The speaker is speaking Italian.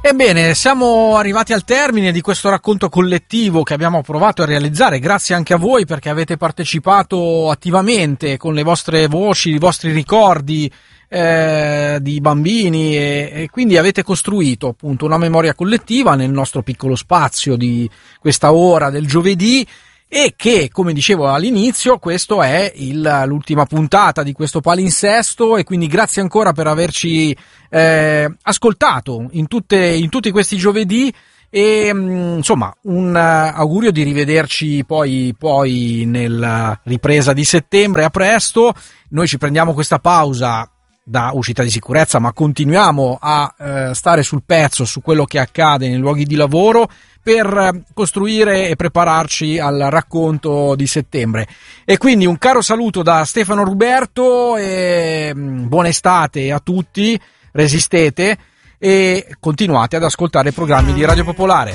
Ebbene, siamo arrivati al termine di questo racconto collettivo che abbiamo provato a realizzare. Grazie anche a voi perché avete partecipato attivamente con le vostre voci, i vostri ricordi di bambini e quindi avete costruito appunto una memoria collettiva nel nostro piccolo spazio di questa ora del giovedì. E che, come dicevo all'inizio, questo è l'ultima puntata di questo palinsesto, e quindi grazie ancora per averci ascoltato in tutti questi giovedì, e insomma un augurio di rivederci poi nella ripresa di settembre. A presto. Noi ci prendiamo questa pausa da uscita di sicurezza, ma continuiamo a stare sul pezzo su quello che accade nei luoghi di lavoro per costruire e prepararci al racconto di settembre. E quindi un caro saluto da Stefano Ruberto e buona estate a tutti, resistete e continuate ad ascoltare i programmi di Radio Popolare.